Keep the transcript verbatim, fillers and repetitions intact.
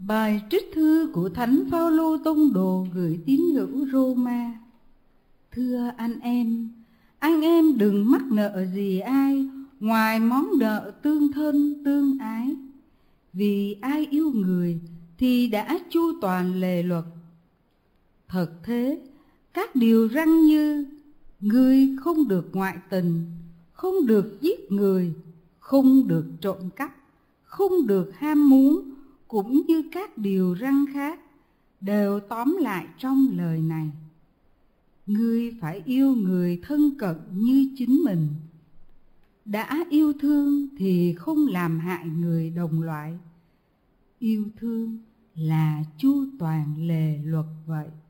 Bài trích thư của Thánh Phaolô tông đồ gửi tín hữu Roma. Thưa anh em, anh em đừng mắc nợ gì ai ngoài món nợ tương thân tương ái. Vì ai yêu người thì đã chu toàn lề luật. Thật thế, các điều răn như: ngươi không được ngoại tình, không được giết người, không được trộm cắp, không được ham muốn, cũng như các điều răn khác, đều tóm lại trong lời này: ngươi phải yêu người thân cận như chính mình. Đã yêu thương thì không làm hại người đồng loại. Yêu thương là chu toàn lề luật vậy.